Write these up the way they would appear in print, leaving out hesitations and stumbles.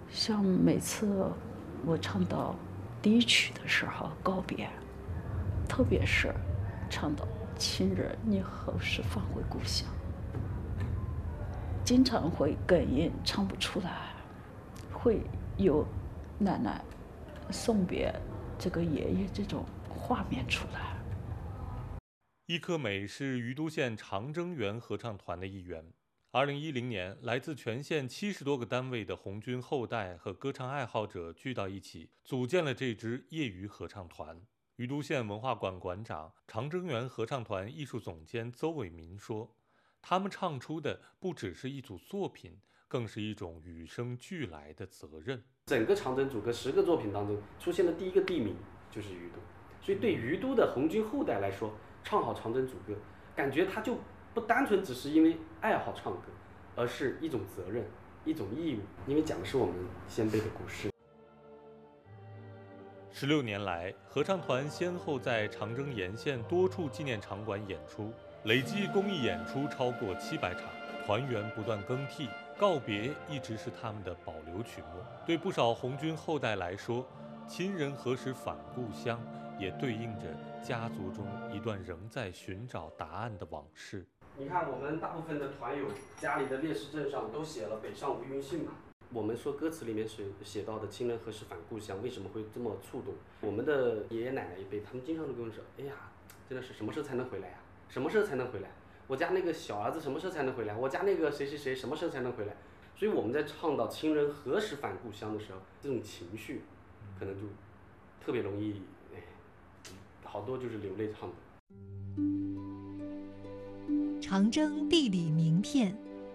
像每次我唱到第一曲的时候告别，特别是唱到亲人你何时返回故乡，经常会哽咽唱不出来，会有奶奶送别这个爷爷这种画面出来。 伊科美是于都县长征园合唱团的一员。2010年，来自全县70多个单位的红军后代和歌唱爱好者聚到一起，组建了这支业余合唱团。于都县文化馆馆长、长征园合唱团艺术总监邹伟民说：“他们唱出的不只是一组作品，更是一种与生俱来的责任。” 整个长征组歌10个作品当中，出现的第一个地名就是于都，所以对于都的红军后代来说，唱好长征组歌，感觉他就不单纯只是因为爱好唱歌，而是一种责任，一种义务，因为讲的是我们先辈的故事。 16年来，合唱团先后在长征沿线多处纪念场馆演出，累计公益演出超过700场，团员不断更替，告别一直是他们的保留曲目。对不少红军后代来说，亲人何时返故乡，也对应着家族中一段仍在寻找答案的往事。 你看，我们大部分的团友家里的烈士证上都写了北上无音信嘛。我们说歌词里面写到的亲人何时返故乡，为什么会这么触动？我们的爷爷奶奶一辈，他们经常都跟我说：“哎呀，真的是什么时候才能回来啊？什么时候才能回来？我家那个小儿子什么时候才能回来？我家那个谁谁谁什么时候才能回来？”所以我们在唱到亲人何时返故乡的时候，这种情绪可能就特别容易，好多就是流泪唱的。 长征地理名片。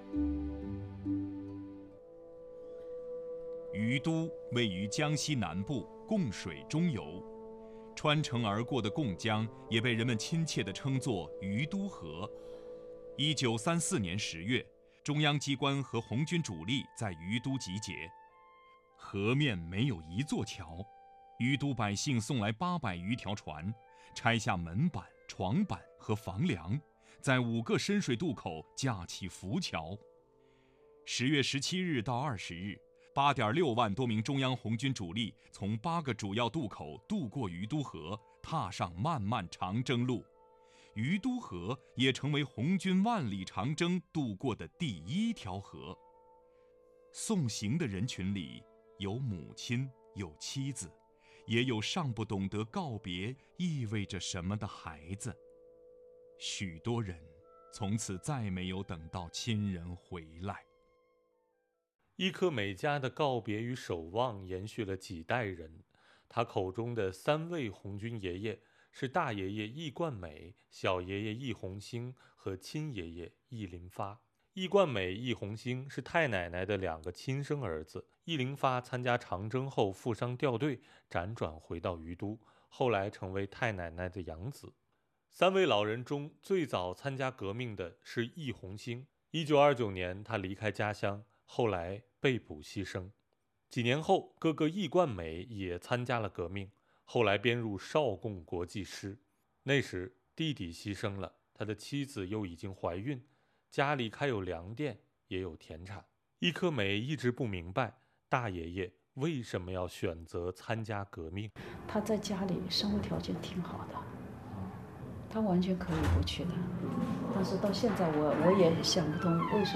于都位于江西南部，贡水中游，穿城而过的贡江也被人们亲切地称作于都河。1934年10月，中央机关和红军主力在于都集结。河面没有一座桥，于都百姓送来800余条船，拆下门板、床板和房梁，在5个深水渡口架起浮桥。10月17日到20日，8.6万多名中央红军主力从8个主要渡口渡过于都河，踏上漫漫长征路。于都河也成为红军万里长征渡过的第1条河。送行的人群里，有母亲，有妻子，也有尚不懂得告别意味着什么的孩子。许多人从此再没有等到亲人回来。 伊科美家的告别与守望延续了几代人。他口中的3位红军爷爷是大爷爷易冠美、小爷爷易红星和亲爷爷易林发。易冠美、易红星是太奶奶的2个亲生儿子。易林发参加长征后负伤掉队，辗转回到于都，后来成为太奶奶的养子。3位老人中最早参加革命的是易红星。1929年，他离开家乡，后来被捕牺牲。几年后，哥哥易冠美也参加了革命，后来编入少共国际师。那时弟弟牺牲了，他的妻子又已经怀孕，家里开有粮店，也有田产。伊科美一直不明白大爷爷为什么要选择参加革命。 他在家里生活条件挺好的，他完全可以不去的，但是到现在我也想不通为什么。